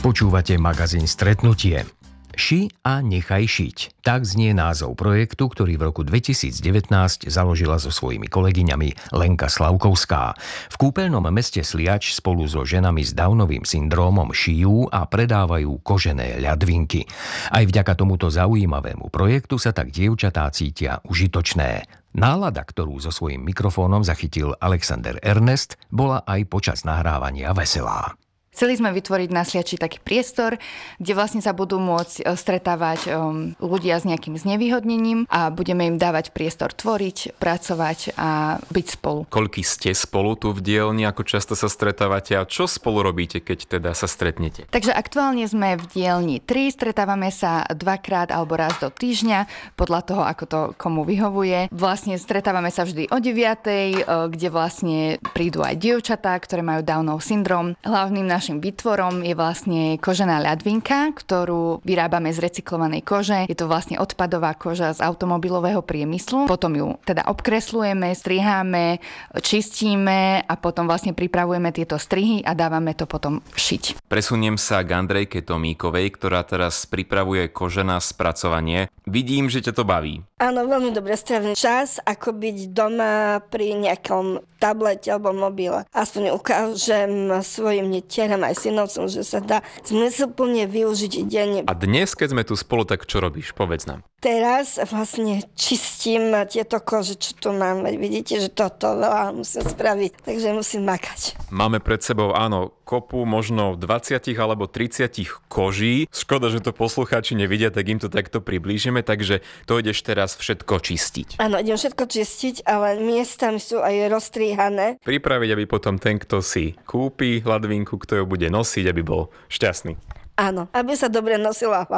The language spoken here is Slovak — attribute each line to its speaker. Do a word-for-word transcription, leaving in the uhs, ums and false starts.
Speaker 1: Počúvate magazín Stretnutie. Ši a nechaj šiť. Tak znie názov projektu, ktorý v roku dvetisícdevätnásť založila so svojimi kolegyňami Lenka Slavkovská. V kúpeľnom meste Sliač spolu so ženami s Downovým syndrómom šijú a predávajú kožené ľadvinky. Aj vďaka tomuto zaujímavému projektu sa tak dievčatá cítia užitočné. Nálada, ktorú so svojím mikrofónom zachytil Alexander Ernest, bola aj počas nahrávania veselá.
Speaker 2: Chceli sme vytvoriť na Sliači taký priestor, kde vlastne sa budú môcť stretávať ľudia s nejakým znevýhodnením a budeme im dávať priestor tvoriť, pracovať a byť spolu.
Speaker 3: Koľký ste spolu tu v dielni, ako často sa stretávate a čo spolu robíte, keď teda sa stretnete?
Speaker 2: Takže aktuálne sme v dielni tri, stretávame sa dvakrát alebo raz do týždňa, podľa toho, ako to komu vyhovuje. Vlastne stretávame sa vždy o deviatej, kde vlastne prídu aj dievčatá, ktoré majú Downov syndrom. Hlavným našim Našim výtvorom je vlastne kožená ľadvinka, ktorú vyrábame z recyklovanej kože. Je to vlastne odpadová koža z automobilového priemyslu. Potom ju teda obkreslujeme, striháme, čistíme a potom vlastne pripravujeme tieto strihy a dávame to potom šiť.
Speaker 3: Presuniem sa k Andrejke Tomíkovej, ktorá teraz pripravuje kožená spracovanie. Vidím, že ťa to baví.
Speaker 4: Áno, veľmi dobre strávim čas, ako byť doma pri nejakom tablete alebo mobile. Aspoň ukážem svojim netieram aj synovcom, že sa dá zmysluplne využiť deň.
Speaker 3: A dnes, keď sme tu spolu, tak čo robíš? Povedz nám.
Speaker 4: Teraz vlastne čistím tieto kože, čo tu mám. Vidíte, že toto veľa musím spraviť, takže musím makať.
Speaker 3: Máme pred sebou, áno, kopu možno dvadsať alebo tridsať koží. Škoda, že to poslucháči nevidia, tak im to takto priblížime, takže to ideš teraz všetko čistiť.
Speaker 4: Áno, idem všetko čistiť, ale miestami sú aj rozstrihané.
Speaker 3: Pripraviť, aby potom ten, kto si kúpi ľadvinku, kto ju bude nosiť, aby bol šťastný.
Speaker 4: Áno, aby sa dobre nosila hlava.